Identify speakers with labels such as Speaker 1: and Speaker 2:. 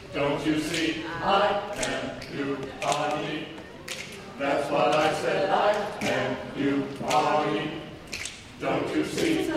Speaker 1: Don't you see, I am you, Bonnie. That's what I say.